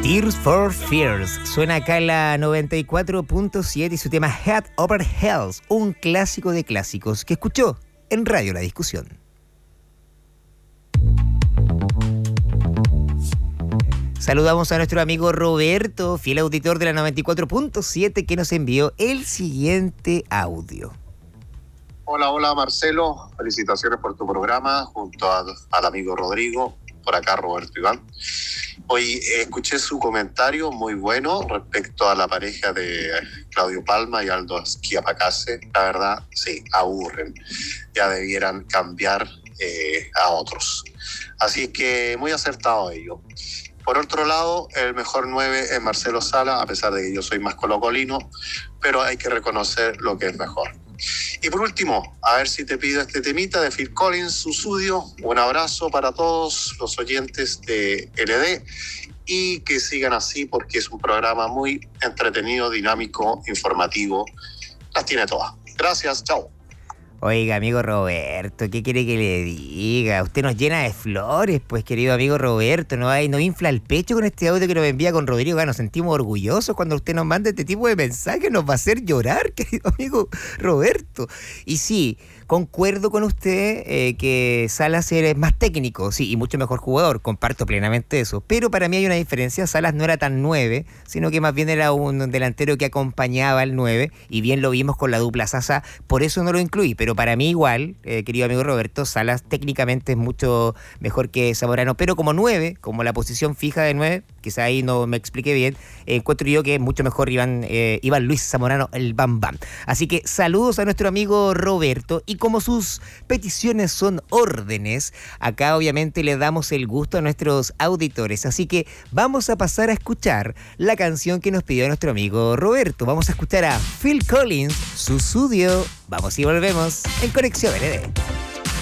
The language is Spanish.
Tears for Fears suena acá en la 94.7 y su tema Head Over Heels, un clásico de clásicos que escuchó en Radio La Discusión. Saludamos a nuestro amigo Roberto, fiel auditor de la 94.7, que nos envió el siguiente audio. Hola Marcelo, felicitaciones por tu programa junto al amigo Rodrigo, por acá Roberto Iván. Hoy escuché su comentario muy bueno respecto a la pareja de Claudio Palma y Aldo Schiapacase. La verdad, sí, aburren. Ya debieran cambiar a otros. Así que muy acertado ello. Por otro lado, el mejor 9 es Marcelo Sala, a pesar de que yo soy más colocolino, pero hay que reconocer lo que es mejor. Y por último, a ver si te pido este temita de Phil Collins, Susudio. Un abrazo para todos los oyentes de LD y que sigan así porque es un programa muy entretenido, dinámico, informativo. Las tiene todas. Gracias, chao. Oiga, amigo Roberto, ¿qué quiere que le diga? Usted nos llena de flores, pues, querido amigo Roberto. No infla el pecho con este audio que nos envía con Rodrigo. Nos sentimos orgullosos cuando usted nos manda este tipo de mensajes. Nos va a hacer llorar, querido amigo Roberto. Y sí, concuerdo con usted que Salas es más técnico, sí, y mucho mejor jugador. Comparto plenamente eso. Pero para mí hay una diferencia. Salas no era tan 9, sino que más bien era un delantero que acompañaba al 9. Y bien lo vimos con la dupla Sasa. Por eso no lo incluí. Pero para mí igual, querido amigo Roberto, Salas técnicamente es mucho mejor que Zamorano. Pero como 9, como la posición fija de 9, quizá ahí no me expliqué bien, encuentro yo que es mucho mejor Iván Luis Zamorano, el Bam Bam. Así que saludos a nuestro amigo Roberto. Y como sus peticiones son órdenes, acá obviamente le damos el gusto a nuestros auditores. Así que vamos a pasar a escuchar la canción que nos pidió nuestro amigo Roberto. Vamos a escuchar a Phil Collins, Susudio. Vamos y volvemos en Conexión LD.